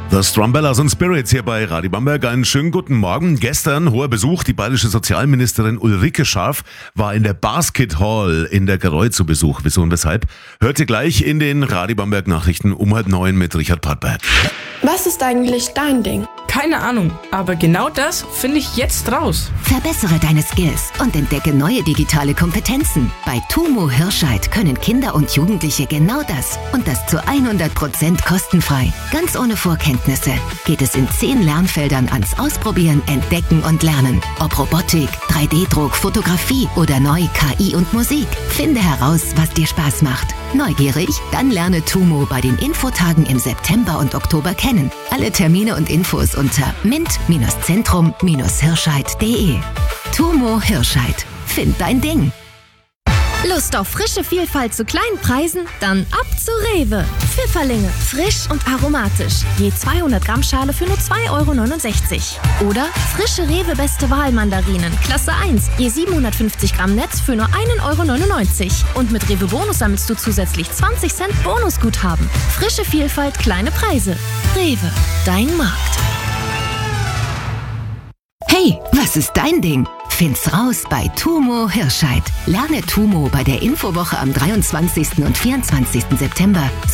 The Strumbellas und Spirits hier bei Radio Bamberg. Einen schönen guten Morgen. Gestern hoher Besuch. Die bayerische Sozialministerin Ulrike Scharf war in der Basket Hall in der Gerold zu Besuch. Wieso und weshalb? Hört ihr gleich in den Radio Bamberg Nachrichten um 8:30 mit Richard Pattberg. Was ist eigentlich dein Ding? Keine Ahnung, aber genau das finde ich jetzt raus. Verbessere deine Skills und entdecke neue digitale Kompetenzen. Bei TUMO Hirscheid können Kinder und Jugendliche genau das. Und das zu 100% kostenfrei. Ganz ohne Vorkenntnisse geht es in 10 Lernfeldern ans Ausprobieren, Entdecken und Lernen. Ob Robotik, 3D-Druck, Fotografie oder neu KI und Musik. Finde heraus, was dir Spaß macht. Neugierig? Dann lerne TUMO bei den Infotagen im September und Oktober kennen. Alle Termine und Infos unter mint-zentrum-hirscheid.de. TUMO Hirscheid. Find dein Ding. Lust auf frische Vielfalt zu kleinen Preisen? Dann ab zu Rewe. Pfifferlinge, frisch und aromatisch. Je 200 Gramm Schale für nur 2,69 €. Oder frische Rewe Beste Wahl Mandarinen, Klasse 1. Je 750 Gramm Netz für nur 1,99 €. Und mit Rewe Bonus sammelst du zusätzlich 20 Cent Bonusguthaben. Frische Vielfalt, kleine Preise. Rewe, dein Markt. Hey, was ist dein Ding? Find's raus bei TUMO Hirscheid. Lerne TUMO bei der Infowoche am 23. und 24. September